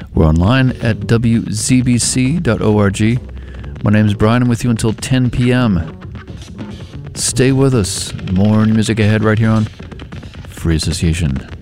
We're online at wzbc.org. My name's Brian. I'm with you until 10 p.m. Stay with us. More music ahead right here on Free Association.